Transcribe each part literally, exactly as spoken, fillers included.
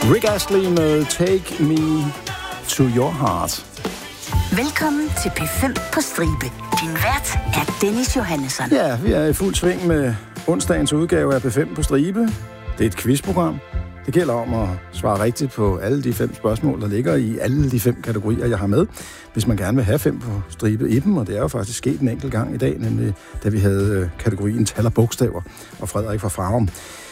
Rick Astley med Take Me to Your Heart. Velkommen til P fem på stribe. Din vært er Dennis Johannesson. Ja, vi er i fuld sving med onsdagens udgave af P fem på stribe. Det er et quizprogram. Det gælder om at svare rigtigt på alle de fem spørgsmål, der ligger i alle de fem kategorier, jeg har med. Hvis man gerne vil have fem på stribe i dem, og det er jo faktisk sket en enkelt gang i dag, nemlig da vi havde kategorien tal og bogstaver, og Frederik fra Farum.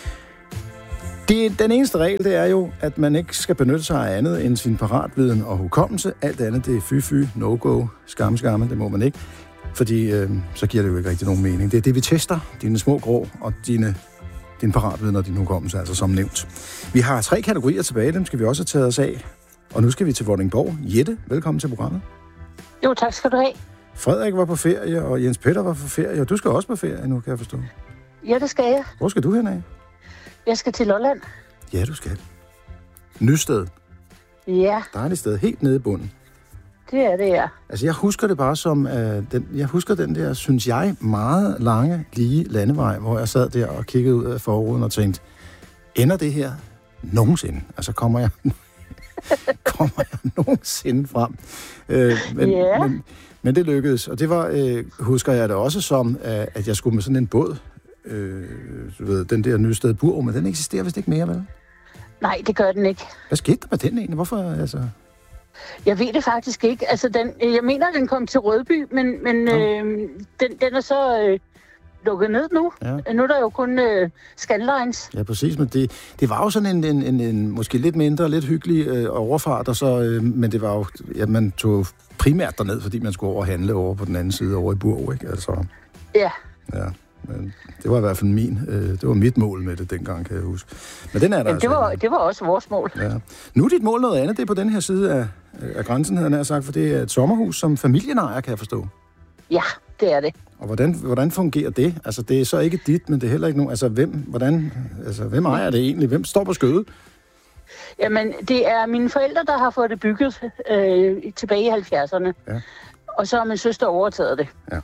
Det, den eneste regel, det er jo, at man ikke skal benytte sig af andet end sin paratviden og hukommelse. Alt andet, det er fy-fy, no-go, skam-skamme, det må man ikke. Fordi øh, så giver det jo ikke rigtig nogen mening. Det er det, vi tester, dine små grå og dine, din paratviden og din hukommelse, altså som nævnt. Vi har tre kategorier tilbage, dem skal vi også have taget os af. Og nu skal vi til Vordingborg. Jette, velkommen til programmet. Jo, tak skal du have. Frederik var på ferie, og Jens Peter var på ferie, og du skal også på ferie nu, kan jeg forstå. Ja, det skal jeg. Hvor skal du hen af? Jeg skal til Lolland. Ja, du skal. Nysted. Ja. Dejligt sted, helt nede i bunden. Det er det, ja. Altså, jeg husker det bare som, uh, den, jeg husker den der, synes jeg, meget lange, lige landevej, hvor jeg sad der og kiggede ud af forruden og tænkte, ender det her nogensinde? Altså, kommer jeg, kommer jeg nogensinde frem? Uh, men, yeah. men, men det lykkedes, og det var, uh, husker jeg det også som, uh, at jeg skulle med sådan en båd, uh, du ved, den der Nysted Burg, men den eksisterer vist ikke mere, vel? Nej, det gør den ikke. Hvad skete der med den egentlig? Hvorfor, altså... Jeg ved det faktisk ikke. Altså, den, jeg mener, den kom til Rødby, men, men ja. øh, den, den er så øh, lukket ned nu. Ja. Nu er der jo kun øh, Scandlines. Ja, præcis. Men det, det var jo sådan en, en, en, en måske lidt mindre, lidt hyggelig øh, overfart, og så, øh, men det var jo, ja, man tog primært derned, fordi man skulle over og handle over på den anden side, over i Burg, ikke? Altså, ja. Ja, men det var i hvert fald min, øh, det var mit mål med det dengang, kan jeg huske. Men den er der Jamen, altså. Det var, det var også vores mål. Ja. Nu er dit mål noget andet, det er på den her side af, af grænsen, havde jeg sagt, for det er et sommerhus, som familien ejer, kan jeg forstå. Ja, det er det. Og hvordan, hvordan fungerer det? Altså, det er så ikke dit, men det er heller ikke nogen... Altså, hvem, hvordan, altså, hvem ejer det egentlig? Hvem står på skødet? Jamen, det er mine forældre, der har fået det bygget øh, tilbage i halvfjerdserne. Ja. Og så har min søster overtaget det. Ja.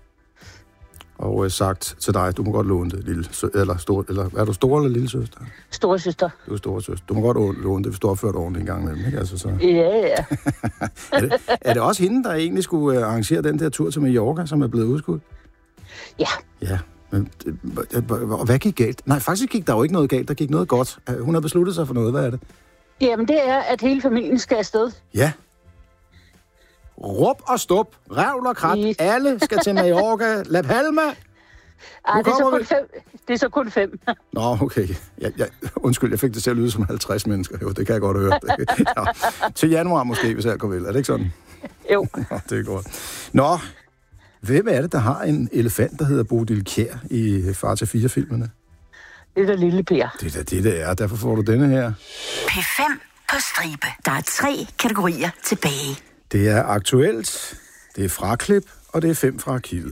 Og øh, sagt til dig, du må godt låne det, lille sø- eller, stor, eller er du stor eller lille søster? Store søster. Du er store søster. Du må godt låne det, hvis du har opført ordentligt en gang imellem, ikke? Altså, så... Ja, ja. er, det, er det også hende, der egentlig skulle arrangere den der tur til Mallorca, som er blevet udskudt? Ja. Ja. Men, og hvad gik galt? Nej, faktisk gik der jo ikke noget galt. Der gik noget godt. Hun har besluttet sig for noget. Hvad er det? Jamen, det er, at hele familien skal afsted. Ja. Rup og stup, revl og krat, yes. Alle skal til Mallorca, La Palma. Ej, det er, så kun fem. det er så kun fem. Nå, okay. Jeg, jeg, undskyld, jeg fik det til at lyde som halvtreds mennesker. Jo, det kan jeg godt høre. Ja. Til januar måske, hvis jeg går vel. Er det ikke sådan? Jo. Nå, det er godt. Nå, hvem er det, der har en elefant, der hedder Bodil Kjær i Far til fire-filmene? Det er da Lille Per. Det er da det, det er. Derfor får du denne her. P fem på stribe. Der er tre kategorier tilbage. Det er aktuelt, det er fraklip, og det er fem fra arkivet.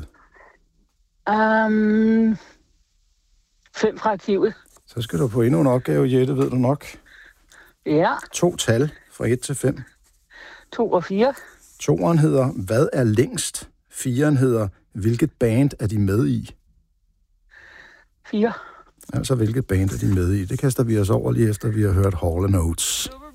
Um, fem fra arkivet. Så skal du på endnu en opgave, Jette, ved du nok. Ja. To tal fra et til fem. To og fire. Toeren hedder, hvad er længst? Firen hedder, hvilket band er de med i? Fire. Altså, hvilket band er de med i? Det kaster vi os over lige efter, vi har hørt Hall and Oates.